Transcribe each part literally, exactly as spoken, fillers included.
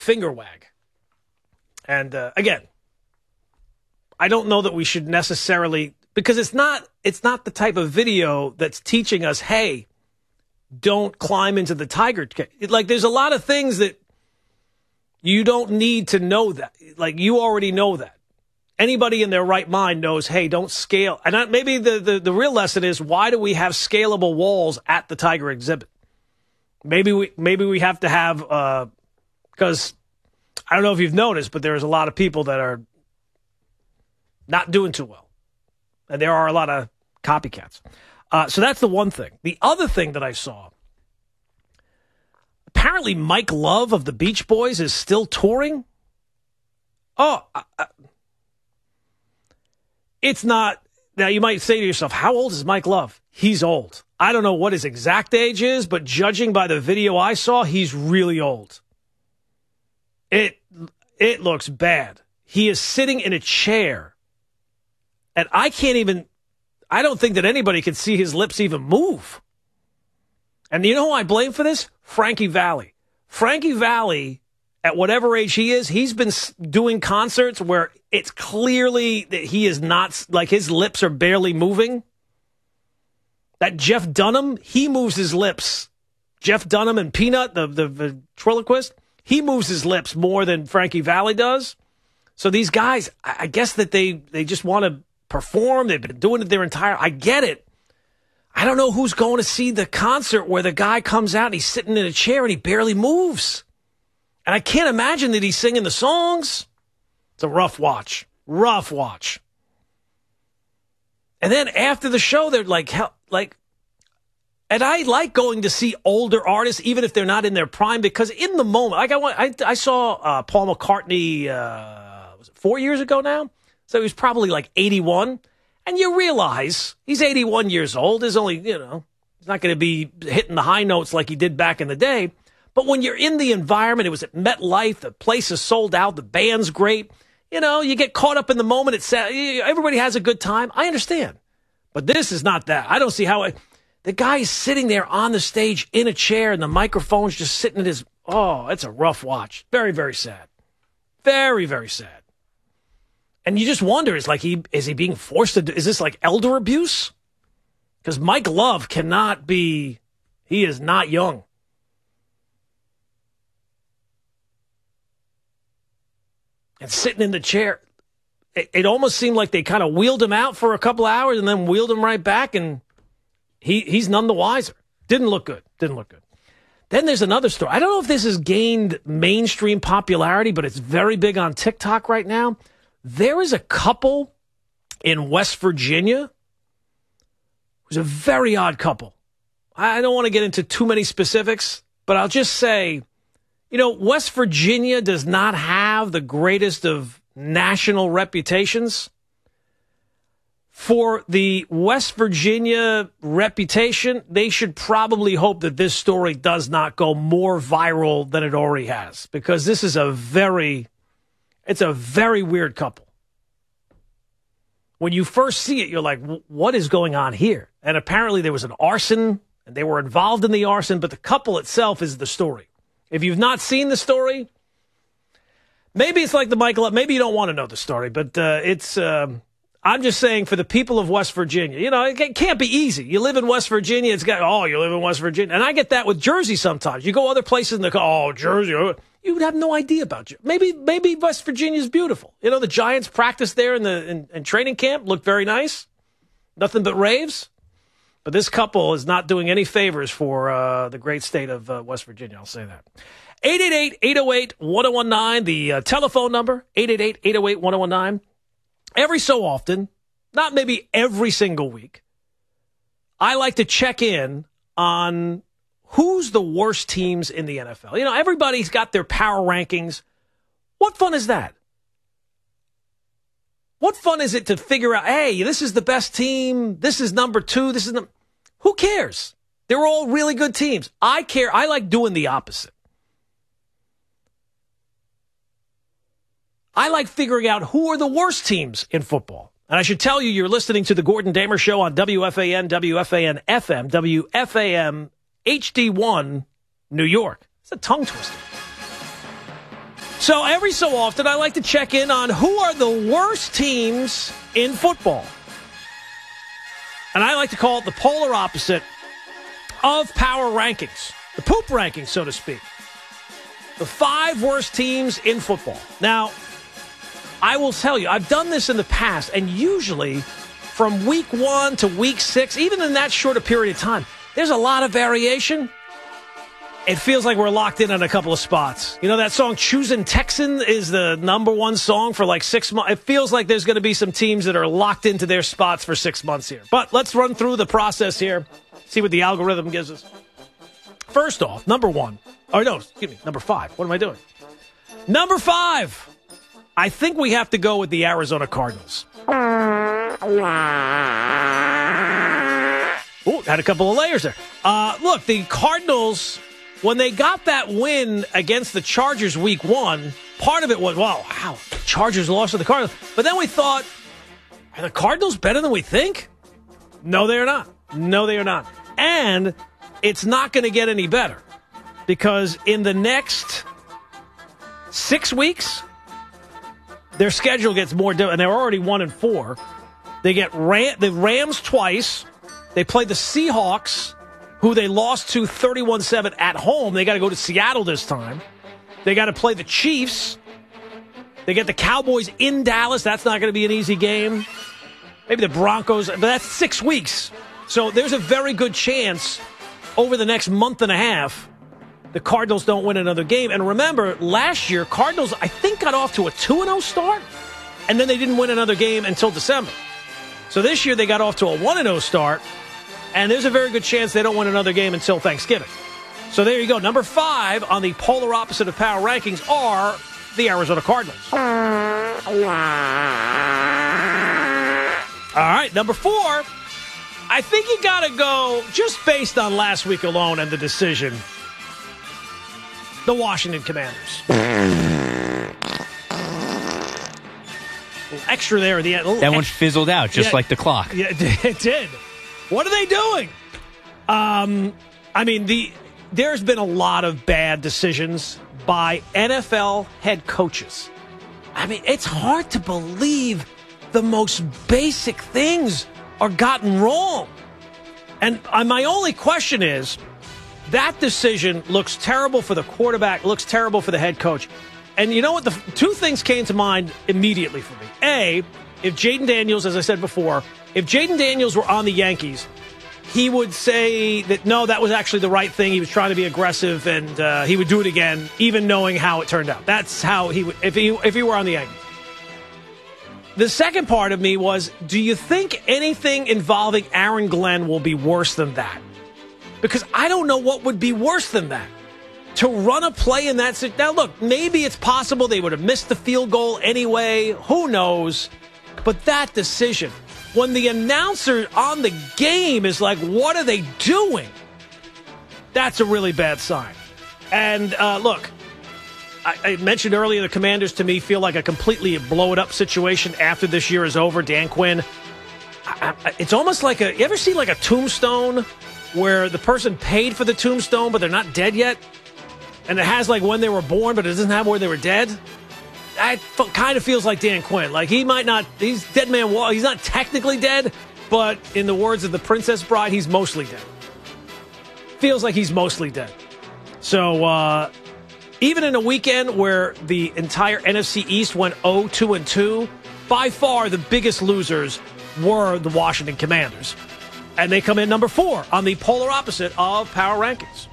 finger wag. And uh, again, I don't know that we should necessarily, because it's not it's not the type of video that's teaching us, hey, don't climb into the tiger cage. Like, there's a lot of things that you don't need to know that. Like, you already know that. Anybody in their right mind knows, hey, don't scale. And I, maybe the, the, the real lesson is, why do we have scalable walls at the tiger exhibit? Maybe we maybe we have to have, because uh, I don't know if you've noticed, but there's a lot of people that are not doing too well. And there are a lot of copycats. Uh, so that's the one thing. The other thing that I saw, apparently Mike Love of the Beach Boys is still touring. Oh, I, I, it's not. Now, you might say to yourself, how old is Mike Love? He's old. I don't know what his exact age is, but judging by the video I saw, he's really old. It it looks bad. He is sitting in a chair, and I can't even, I don't think that anybody can see his lips even move. And you know who I blame for this? Frankie Valli. Frankie Valli, at whatever age he is, he's been doing concerts where it's clearly that he is not, like, his lips are barely moving. That Jeff Dunham, he moves his lips. Jeff Dunham and Peanut, the, the ventriloquist, he moves his lips more than Frankie Valli does. So these guys, I guess that they, they just want to perform. They've been doing it their entire, I get it. I don't know who's going to see the concert where the guy comes out and he's sitting in a chair and he barely moves. And I can't imagine that he's singing the songs. It's a rough watch. Rough watch. And then after the show, they're like, hell, like, and I like going to see older artists, even if they're not in their prime, because in the moment, like I went, I, I saw uh, Paul McCartney, uh, was it four years ago now? So he was probably like eighty-one. And you realize he's eighty-one years old. There's only, you know, he's not going to be hitting the high notes like he did back in the day. But when you're in the environment, it was at MetLife, the place is sold out, the band's great. You know, you get caught up in the moment. It's, everybody has a good time. I understand. But this is not that. I don't see how it, the guy is sitting there on the stage in a chair and the microphone's just sitting in his, oh, it's a rough watch. Very, very sad. Very, very sad. And you just wonder, is like he is he being forced to do, is this like elder abuse? Because Mike Love cannot be, he is not young. And sitting in the chair, it, it almost seemed like they kind of wheeled him out for a couple of hours and then wheeled him right back, and he he's none the wiser. Didn't look good. Didn't look good. Then there's another story. I don't know if this has gained mainstream popularity, but it's very big on TikTok right now. There is a couple in West Virginia who's a very odd couple. I don't want to get into too many specifics, but I'll just say, you know, West Virginia does not have the greatest of national reputations. For the West Virginia reputation, they should probably hope that this story does not go more viral than it already has, because this is a very, it's a very weird couple. When you first see it, you're like, what is going on here? And apparently there was an arson, and they were involved in the arson, but the couple itself is the story. If you've not seen the story, maybe it's like the Michael, maybe you don't want to know the story, but uh, it's, um, I'm just saying, for the people of West Virginia, you know, it can't be easy. You live in West Virginia, it's got, oh, you live in West Virginia. And I get that with Jersey sometimes. You go other places and they go, oh, Jersey. You would have no idea about you. Maybe, maybe West Virginia is beautiful. You know, the Giants practice there in the in, in training camp, look very nice. Nothing but raves. But this couple is not doing any favors for uh, the great state of uh, West Virginia. I'll say that. eight eight eight, eight oh eight, one oh one nine, the uh, telephone number, eight eight eight, eight oh eight, one oh one nine. Every so often, not maybe every single week, I like to check in on who's the worst teams in the N F L. You know, everybody's got their power rankings. What fun is that? What fun is it to figure out, hey, this is the best team, this is number two, this is the... Who cares? They're all really good teams. I care. I like doing the opposite. I like figuring out who are the worst teams in football. And I should tell you, you're listening to the Gordon Damer Show on W F A N, W F A N F M, W F A M H D one, New York. It's a tongue twister. So every so often, I like to check in on who are the worst teams in football. And I like to call it the polar opposite of power rankings, the poop rankings, so to speak. The five worst teams in football. Now, I will tell you, I've done this in the past, and usually from week one to week six, even in that short a period of time, there's a lot of variation. It feels like we're locked in on a couple of spots. You know, that song Choosin' Texan is the number one song for like six months. It feels like there's going to be some teams that are locked into their spots for six months here. But let's run through the process here, see what the algorithm gives us. First off, number one. Oh, no, excuse me, number five. What am I doing? Number five. I think we have to go with the Arizona Cardinals. Oh, had a couple of layers there. Uh, look, the Cardinals, when they got that win against the Chargers week one, part of it was, wow, wow, the Chargers lost to the Cardinals. But then we thought, are the Cardinals better than we think? No, they are not. No, they are not. And it's not going to get any better because in the next six weeks, their schedule gets more difficult, and they're already one and four. They get Ram- the Rams twice. They play the Seahawks, who they lost to thirty-one seven at home. They got to go to Seattle this time. They got to play the Chiefs. They get the Cowboys in Dallas. That's not going to be an easy game. Maybe the Broncos, but that's six weeks. So there's a very good chance over the next month and a half the Cardinals don't win another game. And remember, last year, Cardinals, I think, got off to a two and oh start, and then they didn't win another game until December. So this year, they got off to a one and oh start, and there's a very good chance they don't win another game until Thanksgiving. So there you go. Number five on the polar opposite of power rankings are the Arizona Cardinals. All right, number four, I think you got to go, just based on last week alone and the decision, the Washington Commanders. Extra there at the end. That one fizzled out, just yeah, like the clock. Yeah, it did. What are they doing? Um, I mean, the there's been a lot of bad decisions by N F L head coaches. I mean, it's hard to believe the most basic things are gotten wrong. And uh, my only question is, that decision looks terrible for the quarterback, looks terrible for the head coach. And you know what? The two things came to mind immediately for me. A, if Jayden Daniels, as I said before, if Jayden Daniels were on the Yankees, he would say that, no, that was actually the right thing. He was trying to be aggressive, and uh, he would do it again, even knowing how it turned out. That's how he would, if he, if he were on the Yankees. The second part of me was, do you think anything involving Aaron Glenn will be worse than that? Because I don't know what would be worse than that. To run a play in that situation. Now, look, maybe it's possible they would have missed the field goal anyway. Who knows? But that decision, when the announcer on the game is like, what are they doing? That's a really bad sign. And uh, look, I, I mentioned earlier the Commanders to me feel like a completely blow-it-up situation after this year is over. Dan Quinn. I, I, it's almost like a, you ever see like a tombstone where the person paid for the tombstone, but they're not dead yet? And it has like when they were born, but it doesn't have where they were dead? That f- kind of feels like Dan Quinn. Like he might not, he's dead man walk. He's not technically dead, but in the words of the Princess Bride, he's mostly dead. Feels like he's mostly dead. So uh, even in a weekend where the entire N F C East went oh two and two, by far the biggest losers were the Washington Commanders. And they come in number four on the polar opposite of power rankings.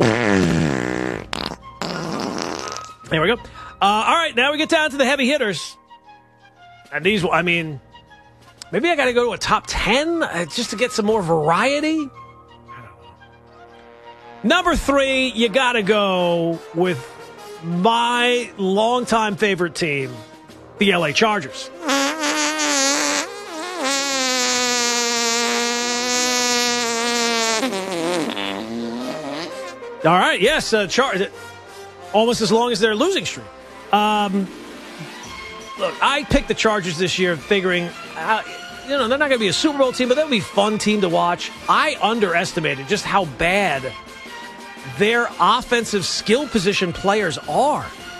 There we go. Uh, all right, now we get down to the heavy hitters. And these, I mean, maybe I got to go to a top ten uh, just to get some more variety. I don't know. Number three, you got to go with my longtime favorite team, the L A Chargers. All right, yes, uh, Char- almost as long as their losing streak. Um, look, I picked the Chargers this year figuring, uh, you know, they're not going to be a Super Bowl team, but they'll be a fun team to watch. I underestimated just how bad their offensive skill position players are.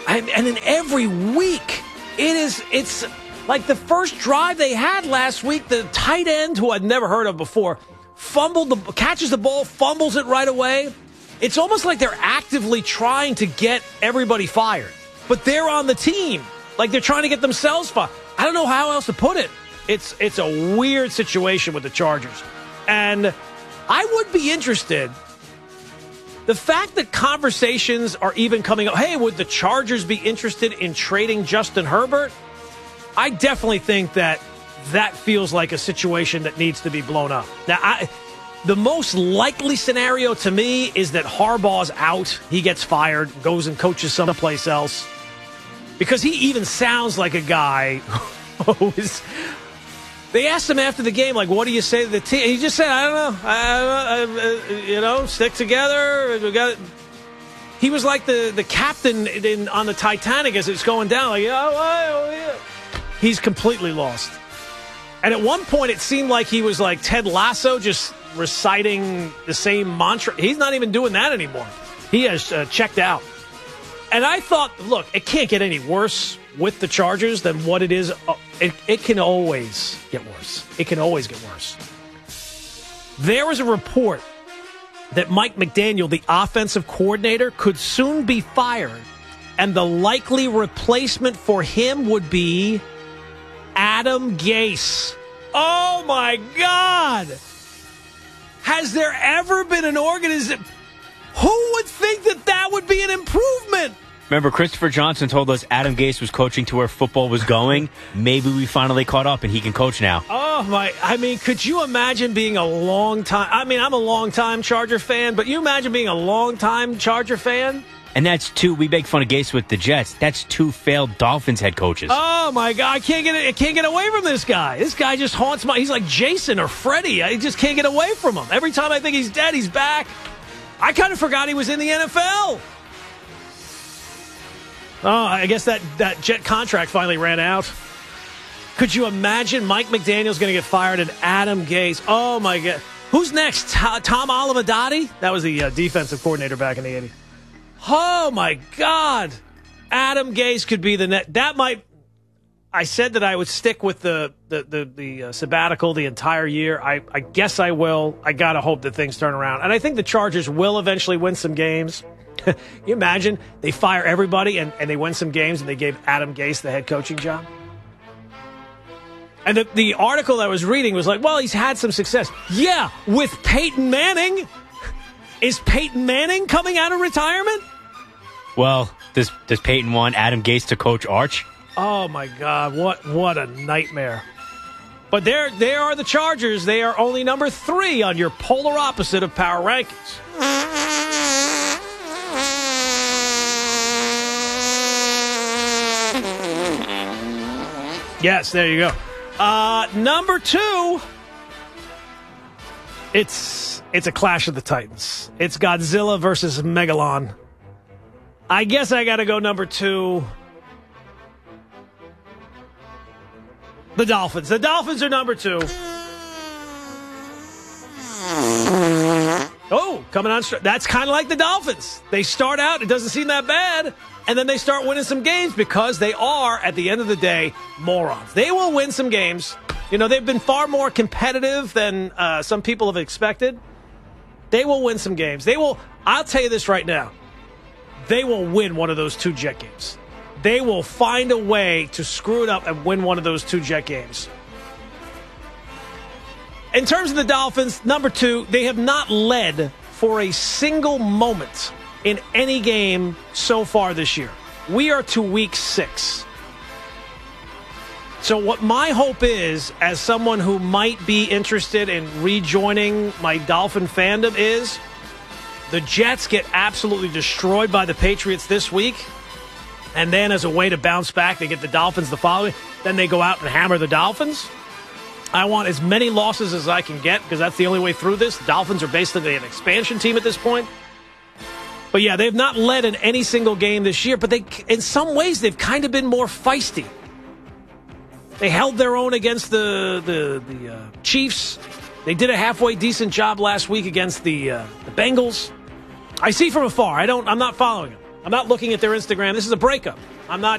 And, and then every week, it is, it's like the first drive they had last week, the tight end, who I'd never heard of before, fumbled the, catches the ball, fumbles it right away. It's almost like they're actively trying to get everybody fired. But they're on the team. Like they're trying to get themselves fired. I don't know how else to put it. It's it's a weird situation with the Chargers. And I would be interested. The fact that conversations are even coming up, hey, would the Chargers be interested in trading Justin Herbert? I definitely think that that feels like a situation that needs to be blown up. Now, I, the most likely scenario to me is that Harbaugh's out. He gets fired, goes and coaches someplace else. Because he even sounds like a guy who is... They asked him after the game, like, what do you say to the team? He just said, I don't know. I, I, I, you know, stick together. We got. He was like the, the captain in, on the Titanic as it's going down. Like, oh, oh, yeah. He's completely lost. And at one point, it seemed like he was like Ted Lasso, just reciting the same mantra. He's not even doing that anymore. He has uh, checked out. And I thought, look, it can't get any worse with the Chargers than what it is. It, it can always get worse. It can always get worse. There was a report that Mike McDaniel, the offensive coordinator, could soon be fired, and the likely replacement for him would be Adam Gase. Oh, my God. Has there ever been an organization? Who would think that that would be an improvement? Remember, Christopher Johnson told us Adam Gase was coaching to where football was going. Maybe we finally caught up and he can coach now. Oh, my. I mean, could you imagine being a long time? I mean, I'm a long-time Charger fan, but you imagine being a long-time Charger fan? And that's two. We make fun of Gase with the Jets. That's two failed Dolphins head coaches. Oh, my God. I can't get I can't get away from this guy. This guy just haunts my... He's like Jason or Freddy. I just can't get away from him. Every time I think he's dead, he's back. I kind of forgot he was in the N F L. Oh, I guess that, that Jet contract finally ran out. Could you imagine Mike McDaniel's going to get fired and Adam Gase? Oh, my God. Who's next? Tom Olivadotti? That was the uh, defensive coordinator back in the eighties. Oh, my God. Adam Gase could be the net. That might... I said that I would stick with the the the, the uh, sabbatical the entire year. I, I guess I will. I got to hope that things turn around. And I think the Chargers will eventually win some games. Can you imagine? They fire everybody and, and they win some games and they gave Adam Gase the head coaching job? And the, the article I was reading was like, well, he's had some success. Yeah, with Peyton Manning. Is Peyton Manning coming out of retirement? Well, does, does Peyton want Adam Gase to coach Arch? Oh, my God. What what a nightmare. But there, there are the Chargers. They are only number three on your polar opposite of power rankings. Yes, there you go. Uh, number two, it's it's a clash of the Titans. It's Godzilla versus Megalon. I guess I got to go number two. The Dolphins. The Dolphins are number two. Oh, coming on. That's kind of like the Dolphins. They start out, it doesn't seem that bad, and then they start winning some games because they are, at the end of the day, morons. They will win some games. You know, they've been far more competitive than uh, some people have expected. They will win some games. They will, I'll tell you this right now, they will win one of those two Jet games. They will find a way to screw it up and win one of those two Jet games. In terms of the Dolphins, number two, they have not led for a single moment in any game so far this year. We are to week six. So what my hope is, as someone who might be interested in rejoining my Dolphin fandom, is the Jets get absolutely destroyed by the Patriots this week. And then as a way to bounce back, they get the Dolphins the following. Then they go out and hammer the Dolphins. I want as many losses as I can get because that's the only way through this. The Dolphins are basically an expansion team at this point. But yeah, they've not led in any single game this year, but they, in some ways, they've kind of been more feisty. They held their own against the the, the uh, Chiefs. They did a halfway decent job last week against the uh, the Bengals. I see from afar. I don't. I'm not following them. I'm not looking at their Instagram. This is a breakup. I'm not